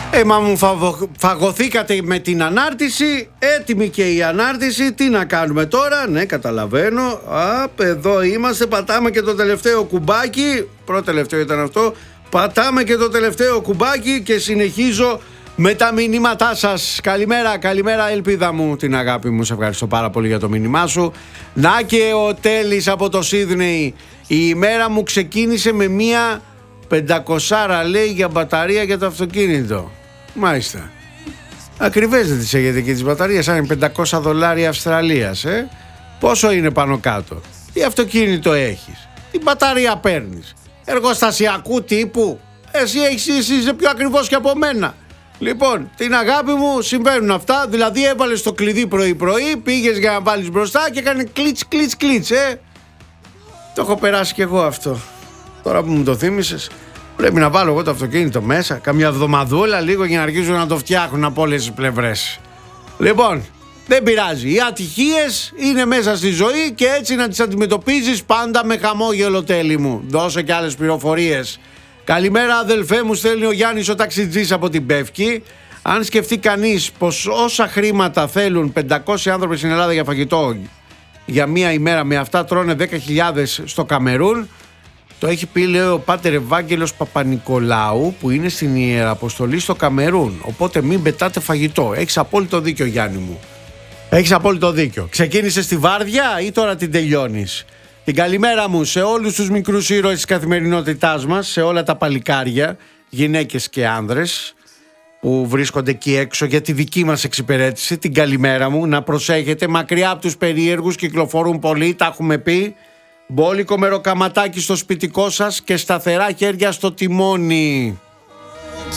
Μα μου φαγωθήκατε με την ανάρτηση. Έτοιμη και η ανάρτηση. Τι να κάνουμε τώρα? Ναι, καταλαβαίνω. Εδώ είμαστε. Πατάμε και το τελευταίο κουμπάκι. Πρώτο τελευταίο ήταν αυτό. Πατάμε και το τελευταίο κουμπάκι και συνεχίζω με τα μηνύματά σας. Καλημέρα ελπίδα μου, την αγάπη μου. Σε ευχαριστώ πάρα πολύ για το μήνυμά σου. Να και ο Τέλης από το Σίδνεϊ. Η ημέρα μου ξεκίνησε με μία 500 λέει για μπαταρία για το αυτοκίνητο. Μάλιστα. Ακριβές δεν τις έχετε και τις μπαταρίες, αν είναι $500 Αυστραλίας, Πόσο είναι πάνω κάτω? Τι αυτοκίνητο έχεις? Τι μπαταρία παίρνεις? Εργοστασιακού τύπου? Εσύ είσαι πιο ακριβώς και από μένα. Λοιπόν, την αγάπη μου, συμβαίνουν αυτά. Δηλαδή έβαλες το κλειδί πρωί-πρωί, πήγες για να βάλεις μπροστά και έκανε κλιτς, Το έχω περάσει κι εγώ αυτό. Τώρα που μου το θύμισες, πρέπει να βάλω εγώ το αυτοκίνητο μέσα, καμιά εβδομαδούλα λίγο για να αρχίσουν να το φτιάχνουν από όλες τις πλευρές. Λοιπόν, δεν πειράζει. Οι ατυχίες είναι μέσα στη ζωή και έτσι να τις αντιμετωπίζεις πάντα με χαμόγελο, Τέλη μου. Δώσε και άλλες πληροφορίες. Καλημέρα αδελφέ μου, στέλνει ο Γιάννης ο ταξιτζής από την Πεύκη. Αν σκεφτεί κανείς πως όσα χρήματα θέλουν 500 άνθρωποι στην Ελλάδα για φαγητό για μία ημέρα, με αυτά τρώνε 10.000 στο Καμερούν. Το έχει πει, λέει, ο Πάτερ Ευάγγελος Παπα-Νικολάου, που είναι στην Ιεραποστολή στο Καμερούν. Οπότε μην πετάτε φαγητό. Έχεις απόλυτο δίκιο, Γιάννη μου. Έχεις απόλυτο δίκιο. Ξεκίνησες τη βάρδια ή τώρα την τελειώνεις? Την καλημέρα μου σε όλους τους μικρούς ήρωες της καθημερινότητάς μας, σε όλα τα παλικάρια, γυναίκες και άνδρες που βρίσκονται εκεί έξω για τη δική μας εξυπηρέτηση. Την καλημέρα μου. Να προσέχετε, μακριά από τους περίεργους, κυκλοφορούν πολλοί, τα έχουμε πει. Μπόλικο μεροκαματάκι στο σπιτικό σας και σταθερά χέρια στο τιμόνι.